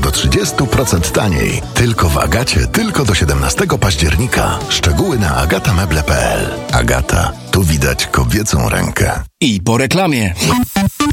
do 30% taniej. Tylko w Agacie, tylko do 17 października. Szczegóły na agatameble.pl. Agata, tu widać kobiecą rękę. I po reklamie.